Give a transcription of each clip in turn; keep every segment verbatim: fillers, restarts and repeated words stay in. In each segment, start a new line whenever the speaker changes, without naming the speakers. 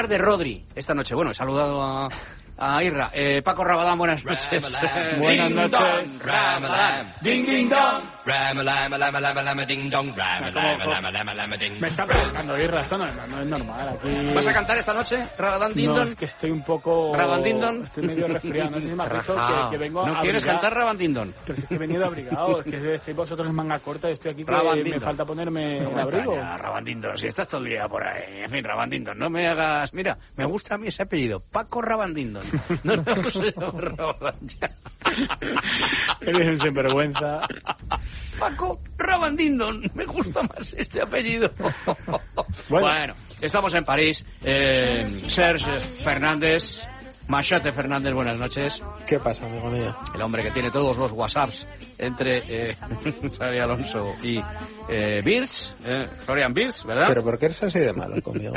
de Rodri esta noche. Bueno, he saludado a, a Irra. Eh, Paco Rabadán, buenas noches.
Ramalam, buenas
ding
noches.
Dong, Ramalam, ding ding dong.
Ramalam, lama, lama, lama, ding dong. Ramalam, lama, lama, lama, ding.
Me está provocando, Irra, esto no, no, no es normal. Aquí...
¿Vas a cantar esta noche, Rabadán Ding
No,
Dong?
es que estoy un poco...
¿Rabadán Ding Dong?
Estoy medio resfriado, no sé si me has visto que, que vengo
¿No quieres
abrigado.
cantar Rabadán Ding Dong?
Pero si es que he venido abrigado, es que estáis vosotros en manga corta y estoy aquí que
Rabadán
me
Ding Dong.
falta ponerme
No
el
me
abrigo.
extraña, Rabadán Ding Dong, si estás todo el día por ahí. En fin, Rabadán Ding Dong, no me hagas... Mira, me gusta a mí ese apellido, Paco Rabadán Ding Dong. No, no, no se llama Rabadán ya.
Eres un sinvergüenza.
Paco Rabadán Ding Dong, me gusta más este apellido.
Bueno.
Bueno, estamos en París. Eh, Serge Fernández, Machete Fernández, buenas noches.
¿Qué pasa, amigo mío?
El hombre que tiene todos los WhatsApps entre eh, Xavi Alonso y eh, Birch, eh, Florian Birch, ¿verdad?
¿Pero por qué eres así de malo conmigo?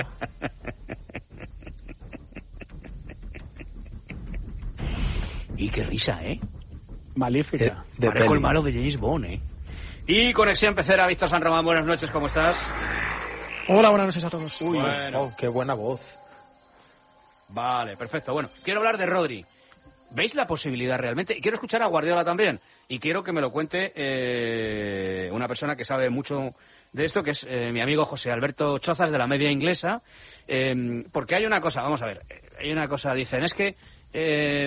Y qué risa, ¿eh?
Malífica.
De, de
Parejo
peli.
el malo de James Bond, ¿eh? Y conexión pecera, Víctor San Román, buenas noches, ¿cómo estás?
Hola, buenas noches a todos.
Uy,
Bueno, oh, qué buena voz.
Vale, perfecto. Bueno, quiero hablar de Rodri. ¿Veis la posibilidad realmente? Y quiero escuchar a Guardiola también. Y quiero que me lo cuente eh, una persona que sabe mucho de esto, que es eh, mi amigo José Alberto Chozas, de la Media Inglesa. Eh, porque hay una cosa, vamos a ver, hay una cosa, dicen, es que eh,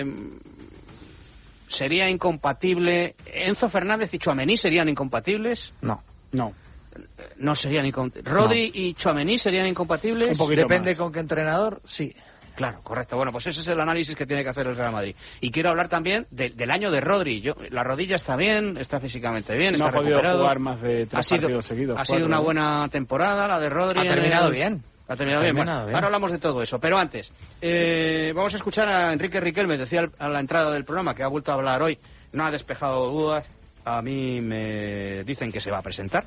sería incompatible... ¿Enzo Fernández y Tchouaméni serían incompatibles?
No.
No.
No serían incompatibles. ¿Rodri y Tchouaméni serían incompatibles?
Un poquito
Depende
más.
con qué entrenador, sí.
Claro, correcto. Bueno, pues ese es el análisis que tiene que hacer el Real Madrid. Y quiero hablar también de, del año de Rodri. Yo, la rodilla está bien, está físicamente bien,
No
está
ha podido
recuperado.
jugar más de tres
ha sido,
partidos seguidos.
Ha
cuatro,
sido una
¿no?
buena temporada la de Rodri.
Ha
en
terminado
el-
bien.
Ha terminado
Ha
bien.
terminado
Bueno,
bien.
ahora hablamos de todo eso. Pero antes, eh, vamos a escuchar a Enrique Riquelme. Decía al- a la entrada del programa que ha vuelto a hablar hoy. No ha despejado dudas. A mí me dicen que se va a presentar.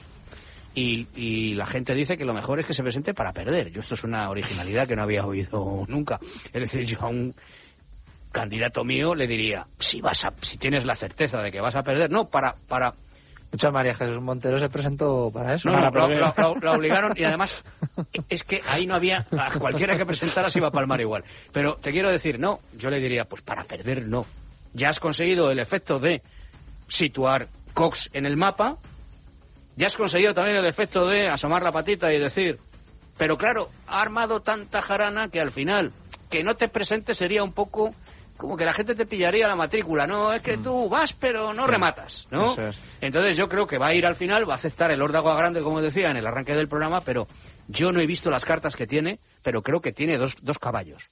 Y, y la gente dice que lo mejor es que se presente para perder. Yo esto es una originalidad que no había oído nunca. Es decir, yo a un candidato mío le diría, si vas a, si tienes la certeza de que vas a perder, no, para, para,
Mucha María Jesús Montero se presentó para eso.
no, no,
Para
lo,
perder.
lo- lo- lo obligaron y además es que ahí no había, a cualquiera que presentara se iba a palmar igual. Pero te quiero decir, no, yo le diría, pues para perder no. Ya has conseguido el efecto de situar Cox en el mapa. Ya has conseguido también el efecto de asomar la patita y decir, pero claro, ha armado tanta jarana que al final que no te presentes sería un poco como que la gente te pillaría la matrícula. No, es que tú vas pero no rematas, ¿no?
Eso es.
Entonces yo creo que va a ir al final, va a aceptar el órdago grande, como decía en el arranque del programa, pero yo no he visto las cartas que tiene, pero creo que tiene dos, dos caballos.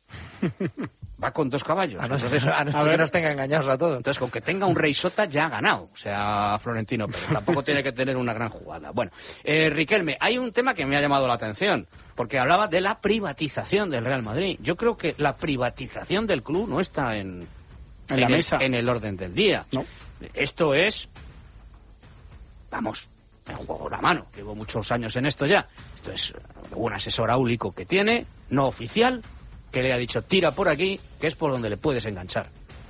Va con dos caballos.
A no ser,
Entonces,
a no ser
a
que
ver.
nos tenga engañados a todos.
entonces, con que tenga un rey sota ya ha ganado, o sea, Florentino, pero tampoco tiene que tener una gran jugada. Bueno, eh, Riquelme, hay un tema que me ha llamado la atención, porque hablaba de la privatización del Real Madrid. Yo creo que la privatización del club no está en,
En la
el,
mesa.
en el orden del día.
No.
Esto es, vamos, me juego la mano, llevo muchos años en esto ya. Esto es un asesor áulico que tiene, no oficial, que le ha dicho tira por aquí, que es por donde le puedes enganchar.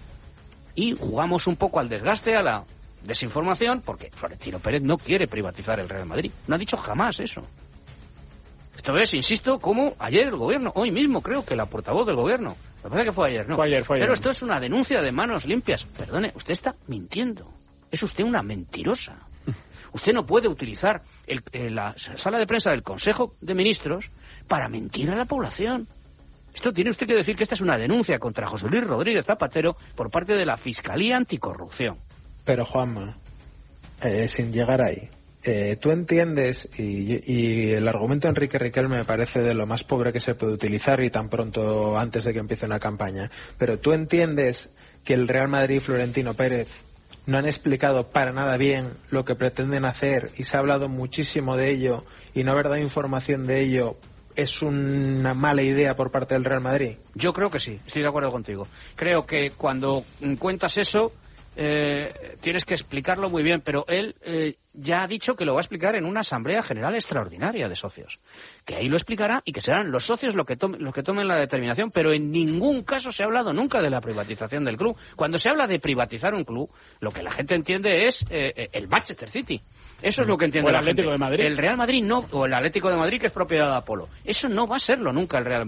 Y jugamos un poco al desgaste, a la desinformación, porque Florentino Pérez no quiere privatizar el Real Madrid. No ha dicho jamás eso. Esto es, insisto, como ayer el gobierno, hoy mismo creo que la portavoz del gobierno, me parece que fue ayer, ¿no?
Fue ayer, fue ayer.
Pero esto es una denuncia de manos limpias. Perdone, usted está mintiendo. Es usted una mentirosa. Usted no puede utilizar el- eh, la sala de prensa del Consejo de Ministros para mentir a la población. Esto tiene usted que decir que esta es una denuncia contra José Luis Rodríguez Zapatero por parte de la Fiscalía Anticorrupción.
Pero, Juanma, eh, sin llegar ahí, eh, tú entiendes, y, y el argumento de Enrique Riquelme me parece de lo más pobre que se puede utilizar y tan pronto antes de que empiece una campaña, pero tú entiendes que el Real Madrid y Florentino Pérez no han explicado para nada bien lo que pretenden hacer y se ha hablado muchísimo de ello y no haber dado información de ello es una mala idea por parte del Real Madrid.
Yo creo que sí, estoy de acuerdo contigo. Creo que cuando mm, cuentas eso, eh, tienes que explicarlo muy bien, pero él eh, ya ha dicho que lo va a explicar en una asamblea general extraordinaria de socios. Que ahí lo explicará y que serán los socios los que, tomen, los que tomen la determinación, pero en ningún caso se ha hablado nunca de la privatización del club. Cuando se habla de privatizar un club, lo que la gente entiende es eh, el Manchester City. Eso es lo que entiende
O el
la
Atlético
gente.
de Madrid.
El Real Madrid no, o el Atlético de Madrid, que es propiedad de Apolo. Eso no va a serlo nunca el Real Madrid.